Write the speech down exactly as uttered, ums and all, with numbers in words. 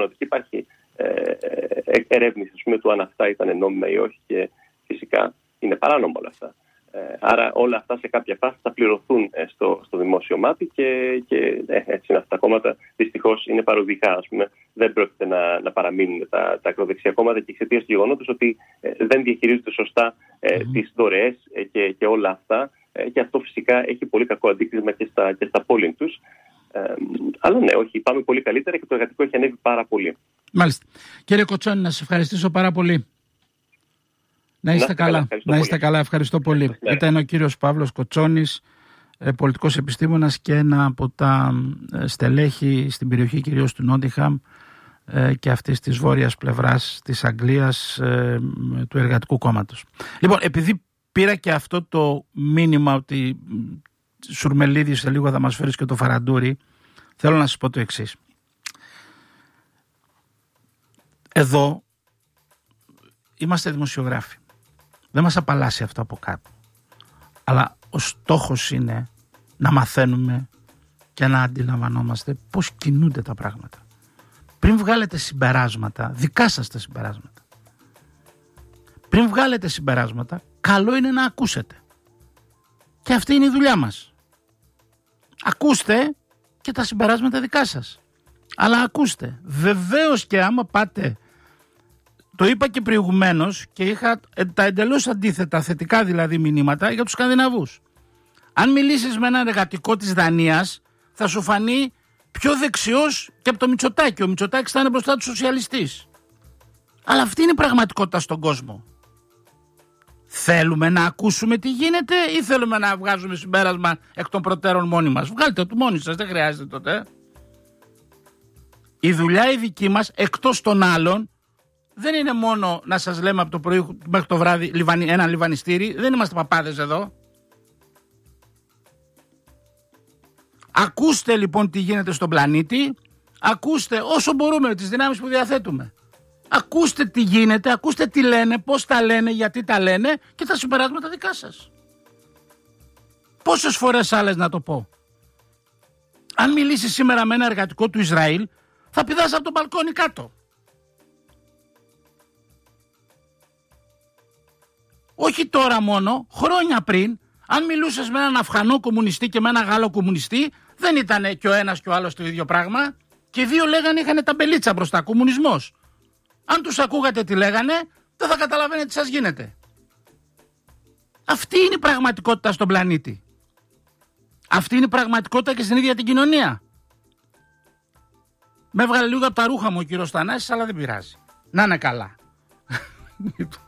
γεγονότα. Και υπάρχει ε, ε, ερεύνηση πούμε, του αν αυτά ήταν νόμιμα ή όχι. Και φυσικά είναι παράνομο όλα αυτά. Ε, άρα όλα αυτά σε κάποια φάση θα πληρωθούν ε, στο, στο δημόσιο μάτι και, και ε, έτσι είναι αυτά τα κόμματα. Δυστυχώς είναι παροδικά, ας πούμε. Δεν πρόκειται να, να παραμείνουν τα, τα ακροδεξιά κόμματα και εξαιτίας του γεγονότος ότι ε, δεν διαχειρίζονται σωστά ε, mm. τις δωρεές ε, και, και όλα αυτά. Ε, και αυτό φυσικά έχει πολύ κακό αντίκρισμα και στα, και στα polling τους. Ε, αλλά ναι, όχι, πάμε πολύ καλύτερα και το εργατικό έχει ανέβει πάρα πολύ. Μάλιστα. Κύριε Κοτσόνη, να σας ευχαριστήσω πάρα πολύ. Να είστε, να καλά. καλά. Να είστε καλά. Ευχαριστώ πολύ. Yeah. Ήταν ο κύριος Παύλος Κοτσόνης, πολιτικός επιστήμονας και ένα από τα στελέχη στην περιοχή κυρίως του Νότιχαμ και αυτής της βόρειας πλευράς της Αγγλίας του Εργατικού Κόμματος. Λοιπόν, επειδή πήρα και αυτό το μήνυμα ότι Σουρμελίδης σε λίγο θα μας φέρεις και το Φαραντούρι, θέλω να σας πω το εξής. Εδώ είμαστε δημοσιογράφοι. Δεν μας απαλλάσσει αυτό από κάτω. Αλλά ο στόχος είναι να μαθαίνουμε και να αντιλαμβανόμαστε πώς κινούνται τα πράγματα. Πριν βγάλετε συμπεράσματα, δικά σας τα συμπεράσματα, πριν βγάλετε συμπεράσματα, καλό είναι να ακούσετε. Και αυτή είναι η δουλειά μας. Ακούστε και τα συμπεράσματα δικά σας. Αλλά ακούστε. Βεβαίως και άμα πάτε, το είπα και προηγουμένως και είχα τα εντελώς αντίθετα θετικά δηλαδή μηνύματα για τους Σκανδιναβούς. Αν μιλήσεις με έναν εργατικό της Δανίας θα σου φανεί πιο δεξιός και από το Μητσοτάκη. Ο Μητσοτάκης θα είναι μπροστά του σοσιαλιστής. Αλλά αυτή είναι η πραγματικότητα στον κόσμο. Θέλουμε να ακούσουμε τι γίνεται ή θέλουμε να βγάζουμε συμπέρασμα εκ των προτέρων μόνοι μας? Βγάλτε το μόνοι σας, δεν χρειάζεται τότε. Η δουλειά η δική μας εκτός των άλλων δεν είναι μόνο να σας λέμε από το πρωί μέχρι το βράδυ ένα λιβανιστήρι. Δεν είμαστε παπάδες εδώ. Ακούστε λοιπόν τι γίνεται στον πλανήτη. Ακούστε όσο μπορούμε τις δυνάμεις που διαθέτουμε. Ακούστε τι γίνεται, ακούστε τι λένε, πώς τα λένε, γιατί τα λένε και τα συμπεράσματα δικά σας. Πόσες φορές άλλες να το πω? Αν μιλήσει σήμερα με ένα εργατικό του Ισραήλ θα πηδάς από τον μπαλκόνι κάτω. Όχι τώρα μόνο, χρόνια πριν, αν μιλούσες με έναν Αφγανό κομμουνιστή και με έναν Γάλλο κομμουνιστή, δεν ήταν και ο ένας και ο άλλος το ίδιο πράγμα. Και οι δύο λέγανε είχαν τα μπελίτσα μπροστά, κομμουνισμός. Αν τους ακούγατε τι λέγανε, δεν θα καταλαβαίνετε τι σας γίνεται. Αυτή είναι η πραγματικότητα στον πλανήτη. Αυτή είναι η πραγματικότητα και στην ίδια την κοινωνία. Με έβγαλε λίγο από τα ρούχα μου ο κύριος Θανάσης, αλλά δεν πειράζει. Να είναι καλά.